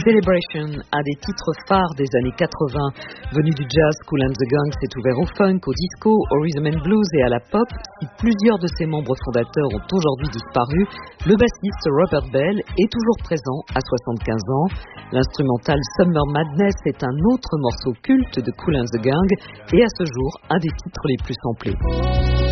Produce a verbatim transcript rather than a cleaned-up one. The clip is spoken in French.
Celebration, un des titres phares des années quatre-vingts, venu du jazz, Kool and the Gang s'est ouvert au funk, au disco, au rhythm and blues et à la pop. Si plusieurs de ses membres fondateurs ont aujourd'hui disparu, le bassiste Robert Bell est toujours présent à soixante-quinze ans. L'instrumental Summer Madness est un autre morceau culte de Kool and the Gang et à ce jour un des titres les plus samplés.